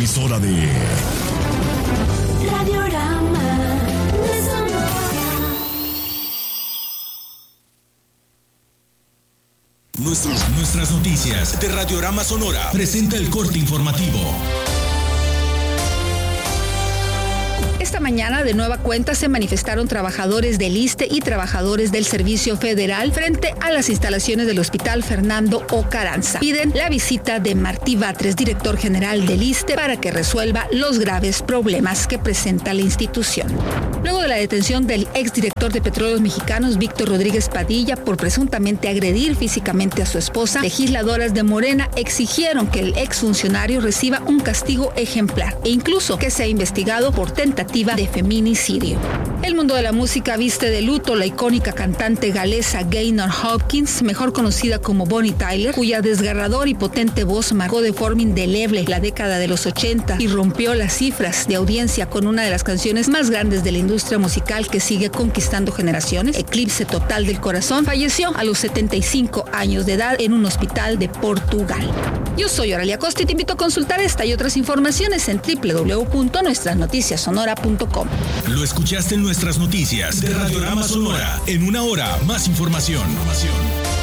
emisora de Radiorama de Sonora. Nuestras noticias de Radiorama Sonora presenta el corte informativo. Esta mañana, de nueva cuenta, se manifestaron trabajadores del ISSSTE y trabajadores del Servicio Federal frente a las instalaciones del Hospital Fernando O. Carranza. Piden la visita de Martí Batres, director general del ISSSTE, para que resuelva los graves problemas que presenta la institución. Luego de la detención del exdirector de Petróleos Mexicanos, Víctor Rodríguez Padilla, por presuntamente agredir físicamente a su esposa, legisladoras de Morena exigieron que el exfuncionario reciba un castigo ejemplar e incluso que sea investigado por tentativa de feminicidio. El mundo de la música viste de luto la icónica cantante galesa Gaynor Hopkins, mejor conocida como Bonnie Tyler, cuya desgarradora y potente voz marcó de forma indeleble la década de los 80 y rompió las cifras de audiencia con una de las canciones más grandes de la industria musical que sigue conquistando generaciones. Eclipse total del corazón. Falleció a los 75 años de edad en un hospital de Portugal. Yo soy Oralia Costa y te invito a consultar esta y otras informaciones en www.nuestrasnoticiassonora.com. Lo escuchaste en nuestras noticias de Radiorama Sonora. En una hora, más información.